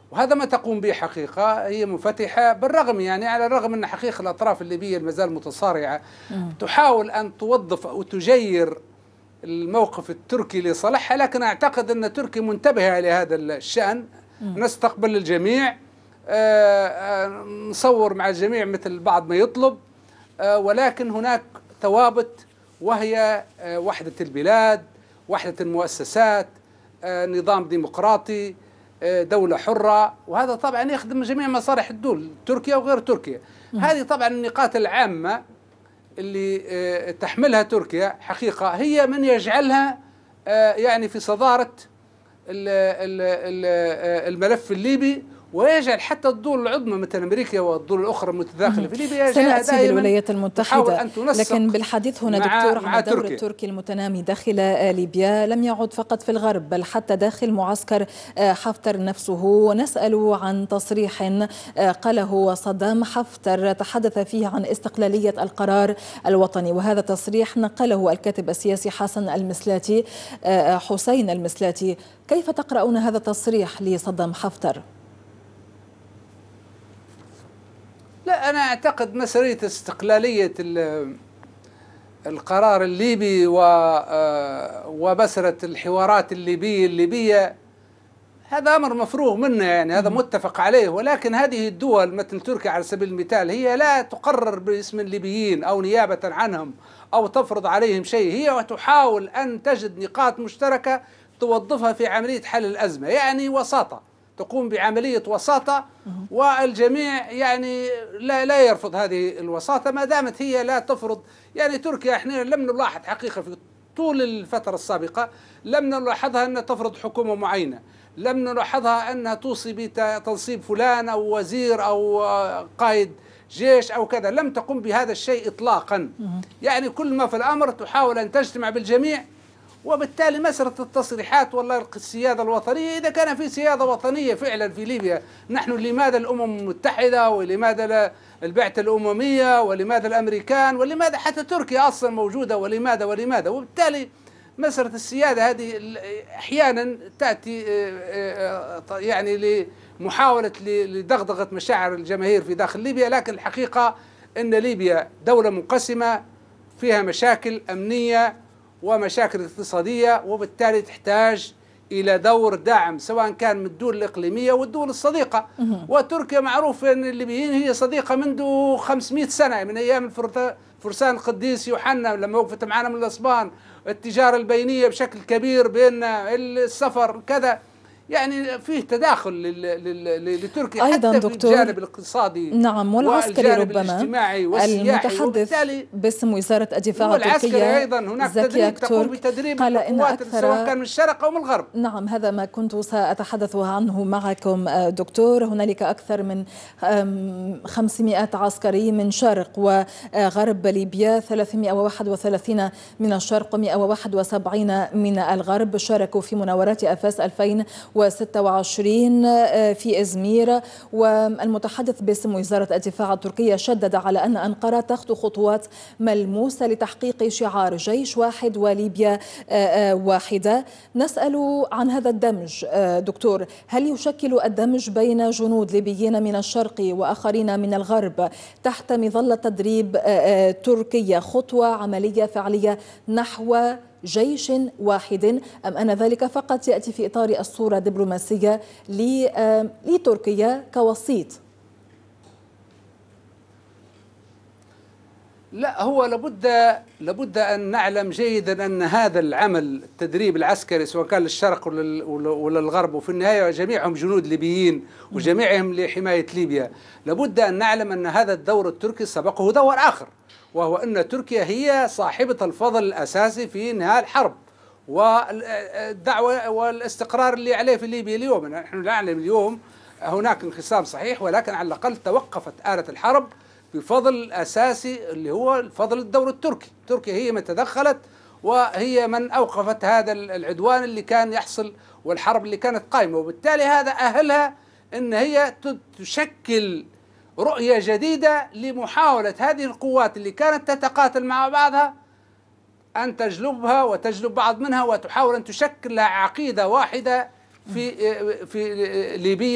وهذا ما تقوم به حقيقة، هي منفتحة بالرغم يعني على الرغم أن حقيقة الأطراف الليبية المازال متصارعة تحاول أن توظف أو تجير الموقف التركي لصالحها، لكن أعتقد أن تركيا منتبهة لهذا الشأن. نستقبل الجميع، نصور مع الجميع مثل بعض ما يطلب، ولكن هناك ثوابت وهي وحدة البلاد، وحدة المؤسسات، نظام ديمقراطي، دولة حرة، وهذا طبعا يخدم جميع مصالح الدول تركيا وغير تركيا. هذه طبعا النقاط العامة اللي تحملها تركيا حقيقة هي من يجعلها يعني في صدارة الملف الليبي، ويجعل حتى الدول العظمى مثل أمريكا والدول الأخرى المتداخلة في ليبيا سنأتي للولايات المتحدة، لكن بالحديث هنا دكتور عن الدور التركي المتنامي داخل ليبيا لم يعد فقط في الغرب بل حتى داخل معسكر حفتر نفسه. ونسأل عن تصريح قاله صدام حفتر تحدث فيه عن استقلالية القرار الوطني، وهذا تصريح نقله الكاتب السياسي حسين المسلاتي. كيف تقرؤون هذا التصريح لصدام حفتر؟ لا، أنا أعتقد مسألة استقلالية القرار الليبي ومسألة الحوارات الليبية هذا أمر مفروغ منه، يعني هذا متفق عليه. ولكن هذه الدول مثل تركيا على سبيل المثال هي لا تقرر باسم الليبيين أو نيابة عنهم أو تفرض عليهم شيء، هي تحاول أن تجد نقاط مشتركة توظفها في عملية حل الأزمة، يعني وساطة، تقوم بعملية وساطة، والجميع يعني لا يرفض هذه الوساطة ما دامت هي لا تفرض. يعني تركيا احنا لم نلاحظ حقيقة في طول الفترة السابقة، لم نلاحظها أنها تفرض حكومة معينة، لم نلاحظها أنها توصي بتنصيب فلان أو وزير أو قائد جيش أو كذا، لم تقم بهذا الشيء إطلاقا. يعني كل ما في الأمر تحاول أن تجتمع بالجميع، وبالتالي مسألة التصريحات والله السيادة الوطنية، إذا كان في سيادة وطنية فعلا في ليبيا، نحن لماذا الأمم المتحدة ولماذا البعثة الأممية ولماذا الأمريكان ولماذا حتى تركيا أصلا موجودة ولماذا. وبالتالي مسألة السيادة هذه أحيانا تأتي يعني لمحاولة لدغدغة مشاعر الجماهير في داخل ليبيا، لكن الحقيقة أن ليبيا دولة منقسمة فيها مشاكل أمنية ومشاكل اقتصادية، وبالتالي تحتاج إلى دور دعم سواء كان من الدول الإقليمية والدول الصديقة. وتركيا معروف أن الليبيين هي صديقة منذ 500 سنة، من أيام فرسان القديس يوحنا لما وقفت معنا من الأسبان، التجارة البينية بشكل كبير بين السفر كذا، يعني فيه تداخل لتركيا أيضا حتى دكتور في الجانب الاقتصادي نعم والعسكري ربما المتحدث باسم وزارة الدفاع التركية أيضا هناك تدريب تقوم بتدريب قال إن أكثر سواء كان من الشرق أو من الغرب. نعم هذا ما كنت سأتحدث عنه معكم دكتور. هنالك أكثر من 500 عسكري من شرق وغرب ليبيا، 331 من الشرق و171 من الغرب شاركوا في مناورات أفاس 2026 في إزمير. والمتحدث باسم وزارة الدفاع التركية شدد على أن أنقرة تخطو خطوات ملموسة لتحقيق شعار جيش واحد وليبيا واحدة. نسأل عن هذا الدمج دكتور، هل يشكل الدمج بين جنود ليبيين من الشرق وآخرين من الغرب تحت مظلة تدريب تركيا خطوة عملية فعلية نحو جيش واحد، أم أن ذلك فقط يأتي في إطار الصورة الدبلوماسية لتركيا كوسيط؟ لا، هو لابد أن نعلم جيدا أن هذا العمل التدريب العسكري سواء كان للشرق ولا للغرب، وفي النهاية جميعهم جنود ليبيين وجميعهم لحماية ليبيا، لابد أن نعلم أن هذا الدور التركي سبقه دور آخر، وهو أن تركيا هي صاحبة الفضل الأساسي في إنهاء الحرب والدعوة والاستقرار اللي عليه في ليبيا اليوم. نحن نعلم اليوم هناك انقسام صحيح، ولكن على الأقل توقفت آلة الحرب بفضل أساسي اللي هو فضل الدور التركي. تركيا هي من تدخلت وهي من أوقفت هذا العدوان اللي كان يحصل والحرب اللي كانت قائمة، وبالتالي هذا أهلها أن هي تشكل رؤية جديدة لمحاولة هذه القوات اللي كانت تتقاتل مع بعضها أن تجلبها وتجلب بعض منها وتحاول أن تشكل لها عقيدة واحدة في ليبيا.